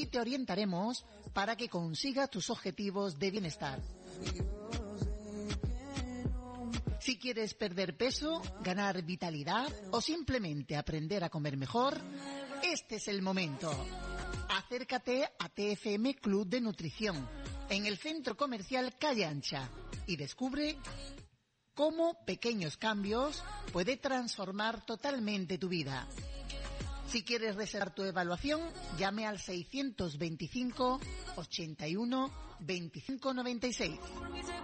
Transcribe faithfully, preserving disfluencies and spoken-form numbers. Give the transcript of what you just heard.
te orientaremos para que consigas tus objetivos de bienestar. Si quieres perder peso, ganar vitalidad o simplemente aprender a comer mejor, este es el momento. Acércate a T F M Club de Nutrición en el Centro Comercial Calle Ancha y descubre cómo pequeños cambios pueden transformar totalmente tu vida. Si quieres reservar tu evaluación, llame al seiscientos veinticinco, ochenta y uno, veinticinco noventa y seis.